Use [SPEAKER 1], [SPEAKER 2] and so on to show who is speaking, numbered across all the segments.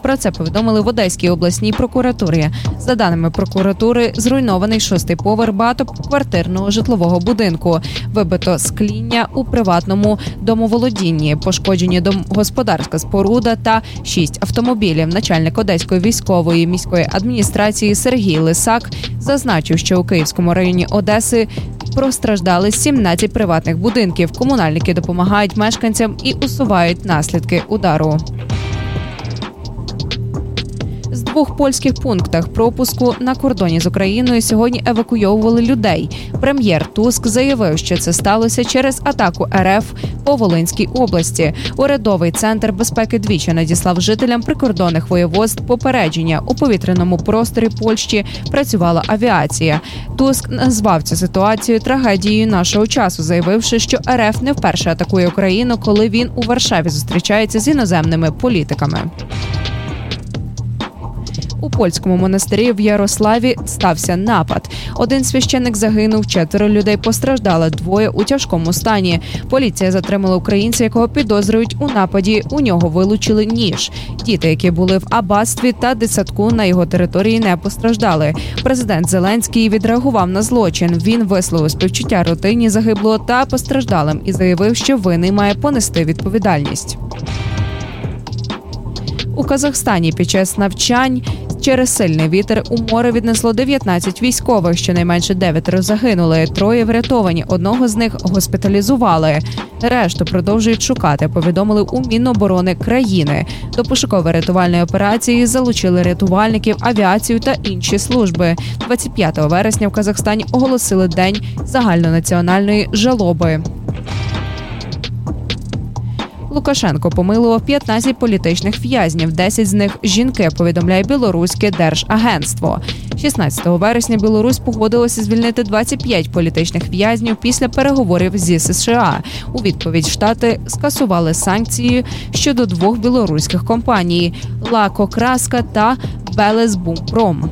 [SPEAKER 1] Про це повідомили в Одеській обласній прокуратурі. За даними прокуратури, зруйнований 6-й поверх багатоквартирного житлового будинку. Вибито скління у приватному домоволодінні, пошкоджені домогосподарська споруда та 6 автомобілів. Начальник Одеської військової міської адміністрації Сергій Лисак зазначив, що у Київському районі Одеси постраждали 17 приватних будинків. Комунальники допомагають мешканцям і усувають наслідки удару. З 2 польських пунктах пропуску на кордоні з Україною сьогодні евакуйовували людей. Прем'єр Туск заявив, що це сталося через атаку РФ по Волинській області. Урядовий центр безпеки двічі надіслав жителям прикордонних воєводств попередження. У повітряному просторі Польщі працювала авіація. Туск назвав цю ситуацію трагедією нашого часу, заявивши, що РФ не вперше атакує Україну, коли він у Варшаві зустрічається з іноземними політиками. У польському монастирі в Ярославі стався напад. Один священник загинув, 4 людей постраждали, 2 у тяжкому стані. Поліція затримала українця, якого підозрюють у нападі. У нього вилучили ніж. Діти, які були в аббатстві та дитсадку на його території, не постраждали. Президент Зеленський відреагував на злочин. Він висловив співчуття родині загиблого та постраждалим і заявив, що винний має понести відповідальність. У Казахстані під час навчань через сильний вітер у море віднесло 19 військових, щонайменше 9 загинули, 3 врятовані, 1 з них госпіталізували. Решту продовжують шукати, повідомили у Міноборони країни. До пошуково-рятувальної операції залучили рятувальників, авіацію та інші служби. 25 вересня в Казахстані оголосили День загальнонаціональної жалоби. Лукашенко помилував 15 політичних в'язнів, 10 з них – жінки, повідомляє білоруське держагентство. 16 вересня Білорусь погодилася звільнити 25 політичних в'язнів після переговорів зі США. У відповідь Штати скасували санкції щодо 2 білоруських компаній – Лако Краска та Белезбумпром.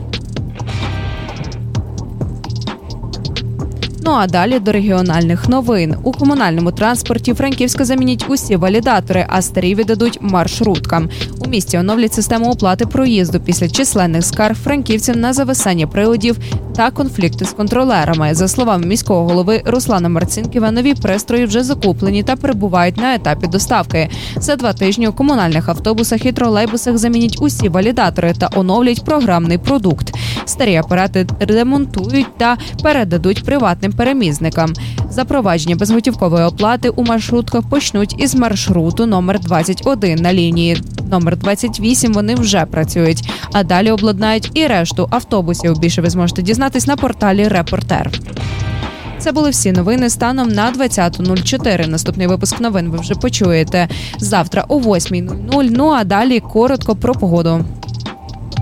[SPEAKER 1] Ну а далі до регіональних новин. У комунальному транспорті Франківська замінять усі валідатори, а старі віддадуть маршруткам. У місті оновлять систему оплати проїзду після численних скарг франківців на зависання приладів та конфлікти з контролерами. За словами міського голови Руслана Марцинківа, нові пристрої вже закуплені та перебувають на етапі доставки. За 2 тижні у комунальних автобусах і тролейбусах замінять усі валідатори та оновлять програмний продукт. Старі апарати ремонтують та передадуть приватним перемізникам. Запровадження безготівкової оплати у маршрутках почнуть із маршруту номер 21. На лінії номер 28 вони вже працюють, а далі обладнають і решту автобусів. Більше ви зможете дізнатись на порталі «Репортер». Це були всі новини станом на 20.04. Наступний випуск новин ви вже почуєте завтра о 8:00. Ну а далі коротко про погоду.